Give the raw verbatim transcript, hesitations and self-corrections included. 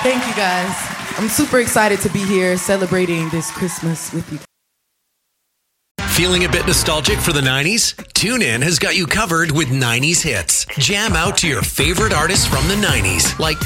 Thank you, guys. I'm super excited to be here celebrating this Christmas with you. Feeling a bit nostalgic for the nineties? TuneIn has got you covered with nineties hits. Jam out to your favorite artists from the nineties, like